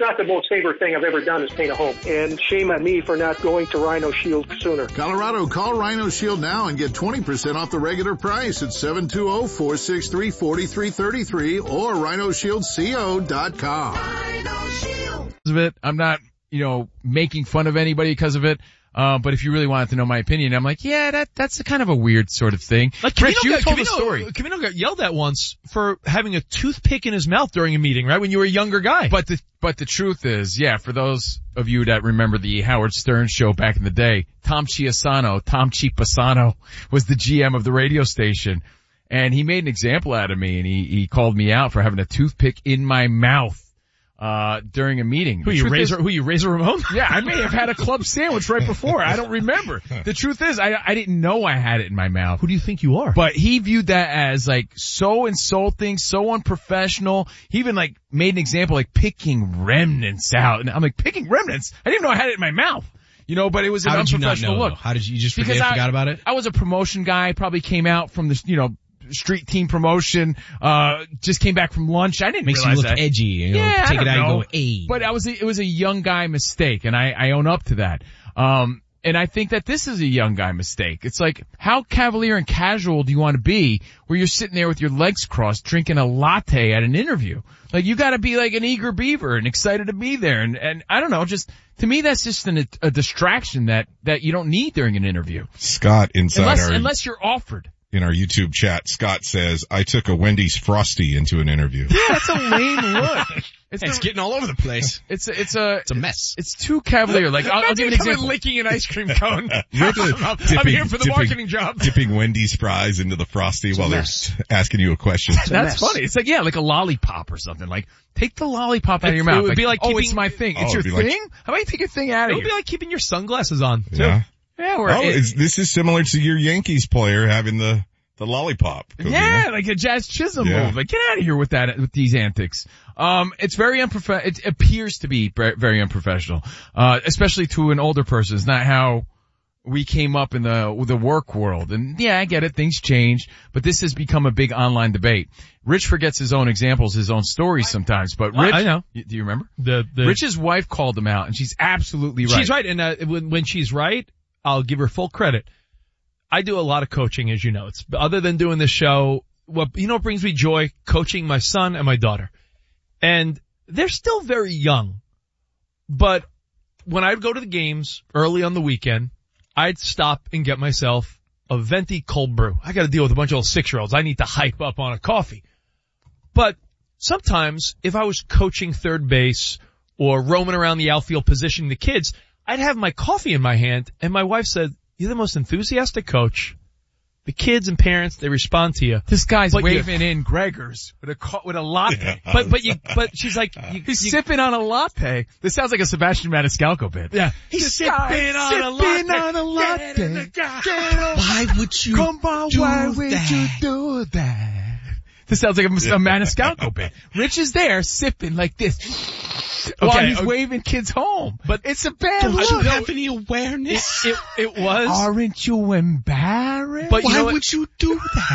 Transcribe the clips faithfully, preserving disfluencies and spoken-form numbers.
not the most favorite thing I've ever done is paint a home. And shame on me for not going to Rhino Shield sooner. Colorado, call Rhino Shield now and get twenty percent off the regular price at seven two zero, four six three, four three three three or rhino shield co dot com. Rhino Shield. Of it, I'm not, you know, making fun of anybody because of it. Uh, but if you really wanted to know my opinion, I'm like, yeah, that, that's a kind of a weird sort of thing. Like, Rich, Camino you got, told Camino, the story. Camino got yelled at once for having a toothpick in his mouth during a meeting, right? When you were a younger guy. But the, but the truth is, yeah, for those of you that remember the Howard Stern show back in the day, Tom Chiasano, Tom Chipasano was the G M of the radio station. And he made an example out of me, and he, he called me out for having a toothpick in my mouth. Uh, during a meeting. Who you, Razor, is, who you, Razor Ramon? Yeah, I may have had a club sandwich right before. I don't remember. The truth is, I, I didn't know I had it in my mouth. Who do you think you are? But he viewed that as like so insulting, so unprofessional. He even like made an example like picking remnants out. And I'm like, picking remnants? I didn't know I had it in my mouth. You know, but it was an How did you not unprofessional know, look. though? How did you, you just because forget, I, forgot about it? I was a promotion guy, probably came out from the, you know, street team promotion, uh, just came back from lunch. I didn't Makes realize you look that. edgy, you know, yeah, take I it out don't know. and go, hey. But I was, a, it was a young guy mistake, and I, I own up to that. Um, and I think that this is a young guy mistake. It's like, how cavalier and casual do you want to be where you're sitting there with your legs crossed drinking a latte at an interview? Like, you gotta be like an eager beaver and excited to be there. And, and I don't know, just, to me that's just an, a distraction that, that you don't need during an interview. Scott inside Unless, our... unless you're offered. In our YouTube chat, Scott says, I took a Wendy's Frosty into an interview. Yeah, that's a lame look. It's, It's a, getting all over the place. it's a, it's a, It's a mess. it's too cavalier. Like, I'll, I'll give an example. licking an ice cream cone. Rick, I'm, I'm dipping- here for the dipping- marketing job. Dipping Wendy's fries into the Frosty while they're mess. asking you a question. That's mess. funny. It's like, yeah, like a lollipop or something. Like, take the lollipop out of your It mouth. would be like oh, keeping- it's my thing. Oh, It's your it'd be like- thing? How about you take your thing out It of would here? be like keeping your sunglasses on, too. Yeah. Yeah, we're, Oh, it- is, this is similar to your Yankees player having the, the lollipop. yeah, like a Jazz Chisholm Yeah. move. Like, get out of here with that, with these antics. Um, it's very unprof- it appears to be very unprofessional, uh, especially to an older person. It's not how we came up in the, the work world. And yeah, I get it. Things change, but this has become a big online debate. Rich forgets his own examples, his own stories sometimes, but Rich, I know. do you remember? The, the, Rich's wife called him out, and she's absolutely right. She's right, and uh, when, when she's right, I'll give her full credit. I do a lot of coaching, as you know. It's other than doing this show, what you know what brings me joy? Coaching my son and my daughter. And they're still very young. But when I'd go to the games early on the weekend, I'd stop and get myself a venti cold brew. I gotta deal with a bunch of little six-year-olds. I need to hype up on a coffee. But sometimes, if I was coaching third base or roaming around the outfield positioning the kids, I'd have my coffee in my hand, and my wife said, "You're the most enthusiastic coach. The kids and parents, they respond to you." This guy's But waving in Gregor's with a co- with a latte. But but you but she's like, you, He's you, sipping on a latte. This sounds like a Sebastian Maniscalco bit. yeah, he's This sipping guy on sipping a latte. on a latte. Get in the guy. Why would you Come on, do why would that? you do that? This sounds like a, a Maniscalco bit. Rich is there sipping like this while Okay, he's okay. waving kids home. But it's a bad don't look. you have any awareness? It, it, it was. Aren't you embarrassed? But you Why know what? would you do that?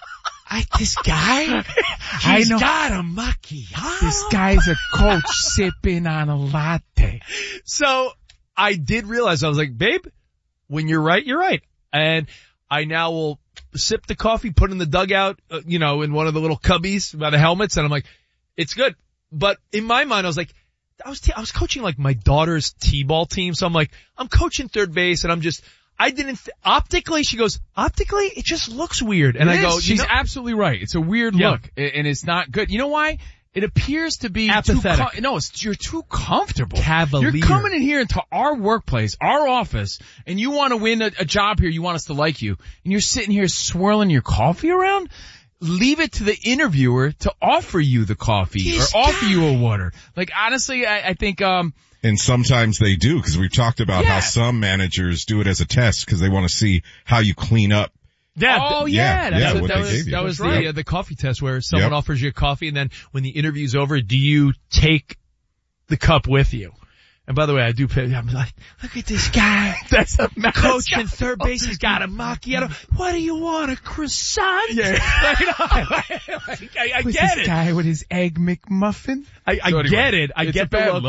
I, this guy, I He's know. got a macchiato. This guy's a coach sipping on a latte. So I did realize, I was like, babe, when you're right, you're right. And I now will sip the coffee, put it in the dugout, uh, you know, in one of the little cubbies by the helmets, and I'm like, it's good. But in my mind, I was like, I was, t- I was coaching like my daughter's T-ball team, so I'm like, I'm coaching third base, and I'm just, I didn't, th- optically, she goes, optically, it just looks weird. And It I is. go, you she's know, absolutely right. It's a weird Yeah. look, a- and it's not good. You know why? It appears to be Apathetic. Too com- no, it's, you're too comfortable. Cavalier. You're coming in here into our workplace, our office, and you want to win a, a job here. You want us to like you, and you're sitting here swirling your coffee around. Leave it to the interviewer to offer you the coffee This or offer guy. you a water. Like honestly, I, I think um And sometimes they do, because we've talked about Yeah. how some managers do it as a test because they want to see how you clean up. yeah, oh th- yeah, yeah, that's yeah, what what that they was, gave you. that was That's the, right. uh, the coffee test where someone Yep. offers you a coffee, and then when the interview's over, do you take the cup with you? And by the way, I do pay, I'm like, look at this guy. That's a Coach in third base, he's got a macchiato. What do you want, a croissant? Yeah. I, I, I Who's get this it. guy with his egg McMuffin? I, I So anyway, get it. I it's a get the bad look.